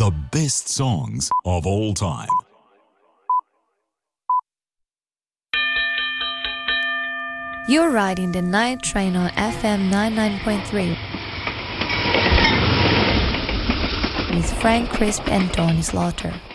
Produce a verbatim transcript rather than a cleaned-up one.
The best songs of all time. You're riding the night train on F M ninety-nine point three with Frank Crisp and Tony Slaughter.